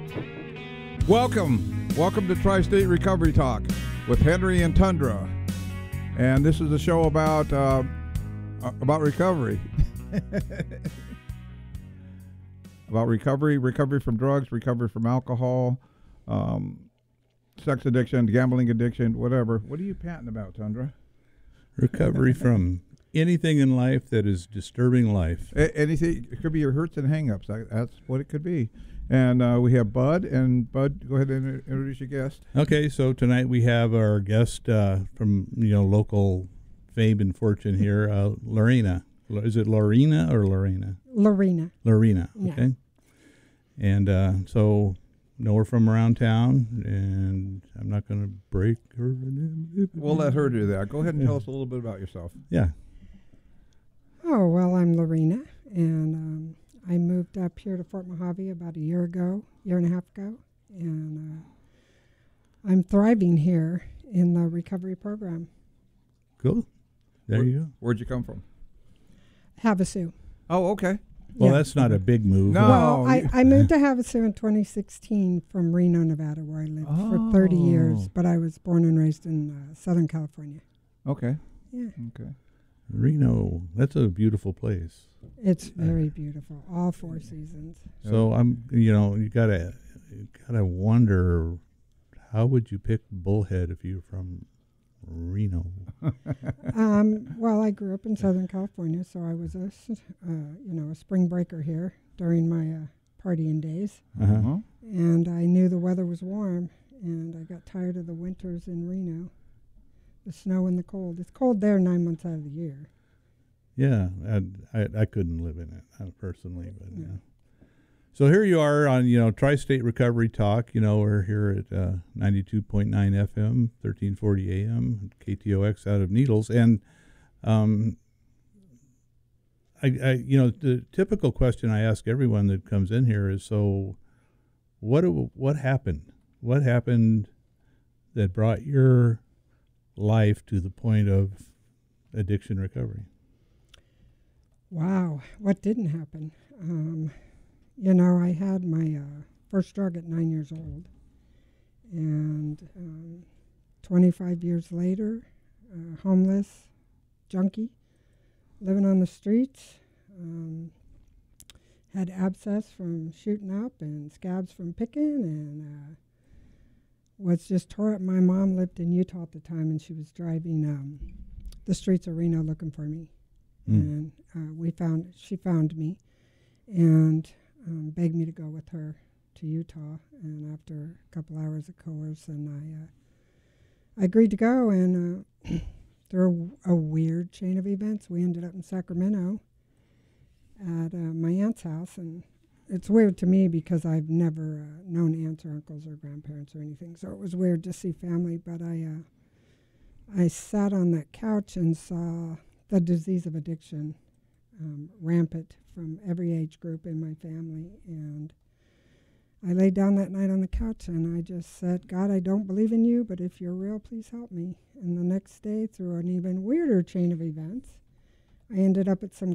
Welcome to Tri-State Recovery Talk with Henry and Tundra, and this is a show about recovery, about recovery from drugs, recovery from alcohol, sex addiction, gambling addiction, whatever. What are you panting about, Tundra? Recovery from anything in life that is disturbing life. Anything. It could be your hurts and hang-ups. That's what it could be. And we have Bud. And Bud, go ahead and introduce your guest. Okay, so tonight we have our guest from local fame and fortune here, Lorena. Is it Lorena or Lorena? Lorena. Lorena. Yeah. Okay. And so know her from around town, and I'm not going to break her. We'll let her do that. Go ahead and tell us a little bit about yourself. Yeah. Oh, well, I'm Lorena, and I moved up here to Fort Mojave about a year and a half ago, and I'm thriving here in the recovery program. Cool. There you go. Where'd you come from? Havasu. Oh, okay. Well, Yeah. that's not a big move. No. Well, I moved to Havasu in 2016 from Reno, Nevada, where I lived for 30 years, but I was born and raised in Southern California. Okay. Yeah. Okay. Reno, that's a beautiful place. It's very beautiful, all 4 seasons. So you gotta wonder, how would you pick Bullhead if you're from Reno? Well, I grew up in Southern California, so I was a spring breaker here during my partying days, Uh-huh. and I knew the weather was warm, and I got tired of the winters in Reno, the snow and the cold. It's cold there 9 months out of the year. Yeah, I couldn't live in it personally, but yeah. So here you are on Tri-State Recovery Talk. We're here at 92.9 FM, 1340 AM, KTOX out of Needles, and the typical question I ask everyone that comes in here is, so what happened? What happened that brought your life to the point of addiction recovery? Wow, what didn't happen? I had my first drug at 9 years old, and 25 years later, homeless, junkie, living on the streets, had abscess from shooting up and scabs from picking, and was just tore up. My mom lived in Utah at the time, and she was driving the streets of Reno looking for me. And she found me and begged me to go with her to Utah. And after a couple hours of coercion, I agreed to go. And through a weird chain of events, we ended up in Sacramento at my aunt's house. And it's weird to me because I've never known aunts or uncles or grandparents or anything. So it was weird to see family. But I sat on that couch and saw the disease of addiction rampant from every age group in my family. And I laid down that night on the couch and I just said, God, I don't believe in you, but if you're real, please help me. And the next day, through an even weirder chain of events, I ended up at some